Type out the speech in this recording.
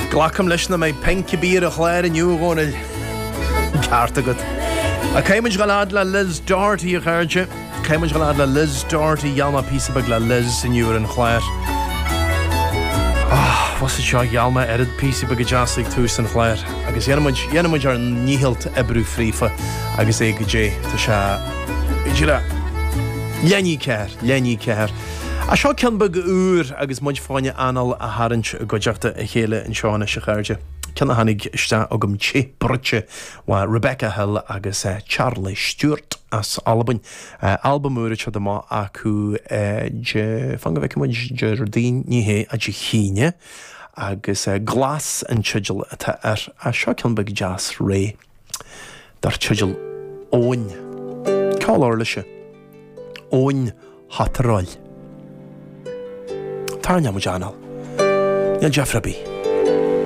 Glacham leis na mé penci bír a chléir in Newgónil. Carta good. A céimeid galad le Liz Doherty a chairde. Céimeid galad le Liz Doherty Yalma písabag le Liz in Newr an chléir. Was it seo Yalma edit písabag a jaasig tús an chléir. Agus dhéanamuid ar níhilt ebrú frífa agus é go dé tá se gira Lenny ceir. A seo ceanba go úr agus muid fáine anal a harint go deachta a chéile in seána se chairde. Ceanna hanig iste agam tí brute wa Rebecca Hill agus Charlie Stewart as Albin. Album úr se má acu fanga bheith muid Jardín níhé a de chíine agus glas an tsigil atá a seo ceanba go jazz ré dar tsigil óin. Cáil orla se. Óin Hatarol. Tarnia Mujanal. Yan Jeffrey B.